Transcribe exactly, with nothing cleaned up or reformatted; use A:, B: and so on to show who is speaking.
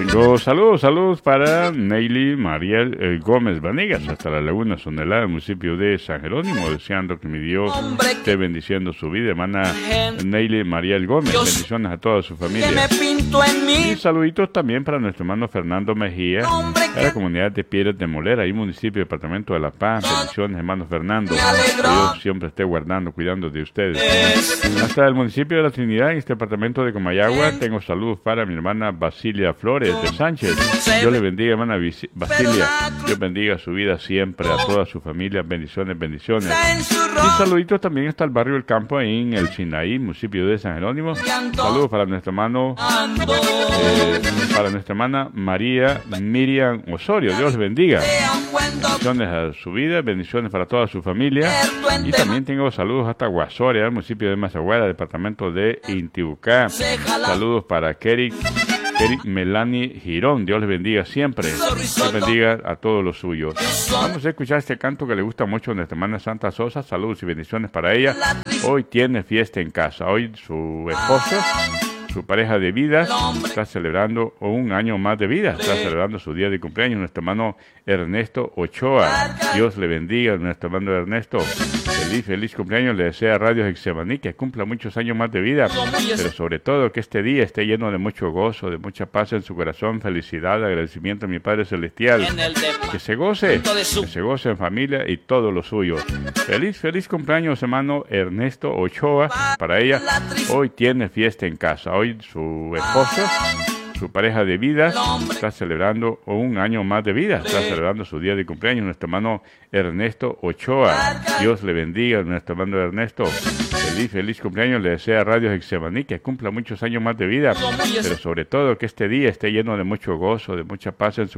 A: Tengo saludos, saludos para Neily Mariel eh, Gómez Vanegas, hasta la Laguna Sonelada, el municipio de San Jerónimo, deseando que mi Dios esté bendiciendo su vida. Hermana Neily Mariel Gómez, bendiciones a toda su familia. Y saluditos también para nuestro hermano Fernando Mejía, a la comunidad de Piedras de Molera, ahí municipio, departamento de La Paz. Bendiciones, hermano Fernando. Que Dios siempre esté guardando, cuidando de ustedes. Hasta el municipio de La Trinidad, en este departamento de Comayagua, tengo saludos para mi hermana Basilia Flores de Sánchez. Dios le bendiga, hermana Basilia. Dios bendiga su vida siempre, a toda su familia. Bendiciones, bendiciones. Y saluditos también hasta el barrio del Campo, ahí en el Sinaí, municipio de San Jerónimo. Saludos para nuestro hermano, eh, para nuestra hermana María Miriam Osorio. Dios le bendiga. Bendiciones a su vida, bendiciones para toda su familia. Y también tengo saludos hasta Guasoria, el municipio de Mazaguara, departamento de Intibucá. Saludos para Kerik, Kerik Melanie Girón. Dios les bendiga siempre. Dios bendiga a todos los suyos. Vamos a escuchar este canto que le gusta mucho a nuestra hermana Santa Sosa. Saludos y bendiciones para ella. Hoy tiene fiesta en casa. Hoy su esposo, su pareja de vida, está celebrando un año más de vida, está celebrando su día de cumpleaños, nuestro hermano Ernesto Ochoa. Dios le bendiga a nuestro hermano Ernesto. Feliz, feliz cumpleaños, le desea Radio Hexemaní que cumpla muchos años más de vida, pero sobre todo que este día esté lleno de mucho gozo, de mucha paz en su corazón, felicidad, agradecimiento a mi Padre Celestial, que se goce, que se goce en familia y todo lo suyo. Feliz, feliz cumpleaños, hermano Ernesto Ochoa, para ella. Hoy tiene fiesta en casa, hoy su esposo, su pareja de vida, está celebrando un año más de vida, está celebrando su día de cumpleaños, nuestro hermano Ernesto Ochoa. Dios le bendiga a nuestro hermano Ernesto. Feliz, feliz cumpleaños, le desea Radio Hexemaní que cumpla muchos años más de vida, pero sobre todo que este día esté lleno de mucho gozo, de mucha paz en su